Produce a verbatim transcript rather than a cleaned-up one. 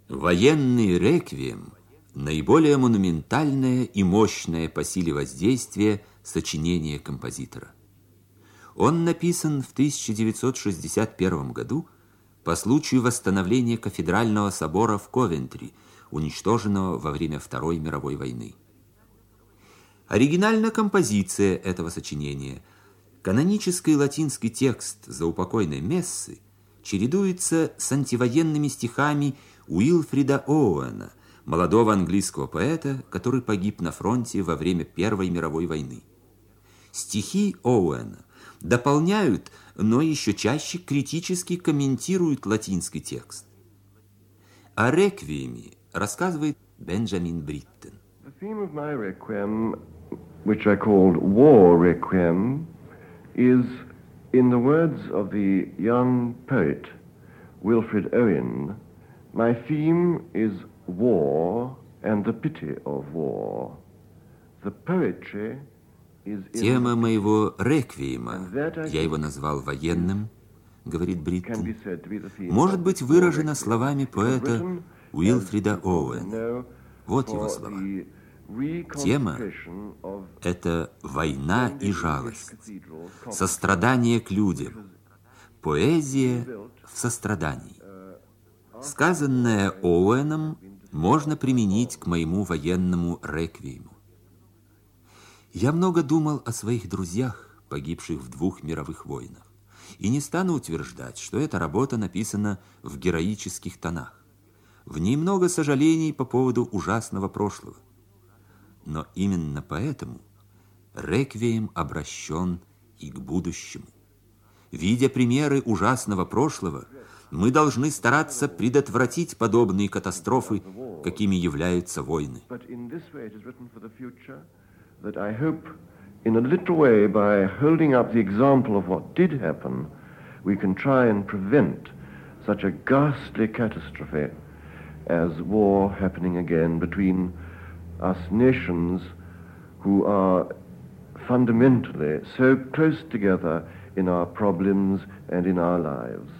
Военный реквием – наиболее монументальное и мощное по силе воздействия сочинение композитора. Он написан в тысяча девятьсот шестьдесят первом году по случаю восстановления кафедрального собора в Ковентри, уничтоженного во время Второй мировой войны. Оригинальна композиция этого сочинения. Канонический латинский текст заупокойной мессы чередуется с антивоенными стихами Уилфрида Оуэна, молодого английского поэта, который погиб на фронте во время Первой мировой войны. Стихи Оуэна дополняют, но еще чаще критически комментируют латинский текст. О реквиеме рассказывает Бенджамин Бриттен. The theme of my requiem, which I called War Requiem, is, in the words of the young poet Wilfrid Owen, my theme is war and the pity of war. The poetry is... Тема моего реквиема, я его назвал военным, говорит Бриттен, может быть выражена словами поэта Уилфрида Оуэна. Вот его слова. Тема – это война и жалость, сострадание к людям, поэзия в сострадании. Сказанное Оуэном можно применить к моему военному реквиему. Я много думал о своих друзьях, погибших в двух мировых войнах, и не стану утверждать, что эта работа написана в героических тонах. В ней много сожалений по поводу ужасного прошлого. Но именно поэтому реквием обращен и к будущему. Видя примеры ужасного прошлого, мы должны стараться предотвратить подобные катастрофы, какими являются войны. That I hope, in a little way, by holding up the example of what did happen, we can try and prevent such a ghastly catastrophe as war happening again between us nations who are fundamentally so close together in our problems and in our lives.